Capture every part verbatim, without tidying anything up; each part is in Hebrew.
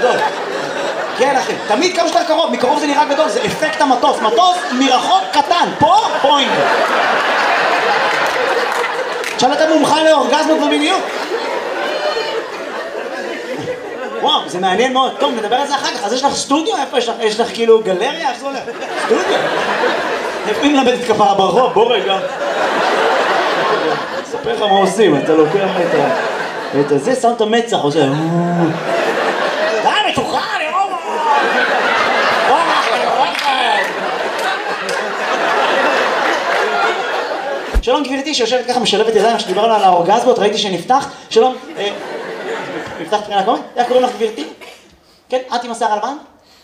גדול. כן אחי, תמיד כמה שאתה קרוב, מקרוב זה נראה גדול, זה אפקט המטוס, מטוס מרחוק קטן, פה פוינט. עכשיו אתה מומחה לאורגזמות ומיניות. וואו, זה מעניין מאוד. טוב, נדבר על זה אחר כך. אז יש לך סטודיו? איפה יש לך? יש לך כאילו גלריה? איך זה הולך? סטודיו? איפה היא מלמדת כפרה ברחוב? בוא רגע. אספר לך מה עושים, אתה לוקח את הזה, שם את המצח, עושה... די, מתוחה, אני רואה! שלום גבירתי שיושבת ככה משלבת ידיים שדיברנו על האורגזמות, ראיתי שנפתח. שלום, נפתח מבחינה קומית? איך קוראים לך גבירתי? כן, את עם השיער הלבן?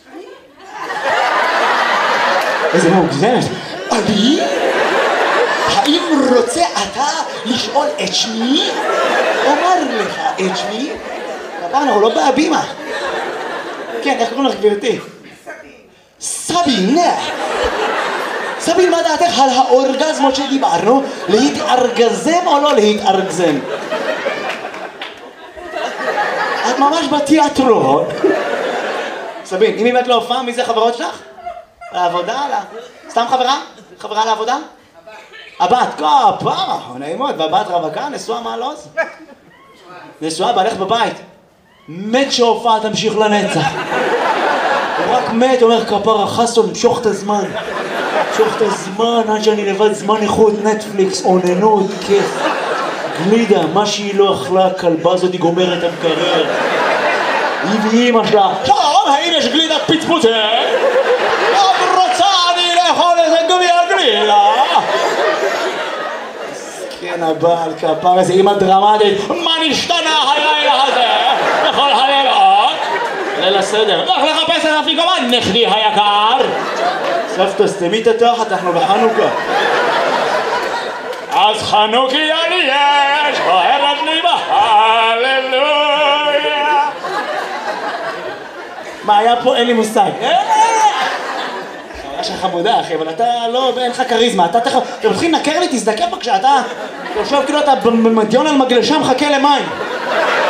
איזה מוגזמת. אני? האם רוצה אתה לשאול את שמי? אומר לך את שמי? הפעם אנחנו לא בהבימה. כן, איך קוראים לך גבירתי? סבין. סבין, מה דעתך על האורגזמות שדיברנו? להתארגזם או לא להתארגזם? את ממש בתיאטרון. סבין, אם באמת לא הופעה, מי זה חברות שלך? לעבודה? סתם חברה? חברה לעבודה? הבת, כפה, נעימות, והבת רווקה, נשואה מה לא זה? נשואה, בעלך בבית. מת שהופעה תמשיך לנצח. הוא רק מת, אומר כפרה, חסון, משוך את הזמן. משוך את הזמן, עד שאני לבד זמן איכות, נטפליקס, עוננות, כיף. גלידה, מה שהיא לא אכלה, הכלבה הזאת היא גומרת את המקרר. היא ואימא שלה, שלום, האם יש גלידת פצפוצה? לא רוצה אני לאכול איזה גביע גלידה. כן, הבעל כפר הזה, אימא דרמטית, מה נשתנה הלילה הזה? בכל הלילות? ליל הסדר, לך לחפש את אפיקומן, נכדי היקר. סבתא, סתמי את התחת, אנחנו בחנוכה. אז חנוכיה לי יש, אוהבת לי בהללויה. מה היה פה? אין לי מושג. יש לך חמודה אחי, אבל אתה לא, אין לך קריזמה, אתה תכף, אתם מתחילים לנקר לי, תזדקר בבקשה, אתה חושב כאילו אתה במדיון על מגלשה מחכה למים.